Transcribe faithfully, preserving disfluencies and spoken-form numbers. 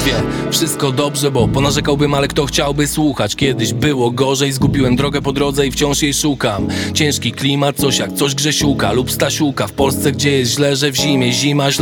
wie, wszystko dobrze, bo ponarzekałbym, ale kto chciałby słuchać? Kiedyś było gorzej, zgubiłem drogę po drodze i wciąż jej szukam. Ciężki klimat, coś jak coś Grzesiuka lub Stasiuka. W Polsce, gdzie jest źle, że w zimie zima źle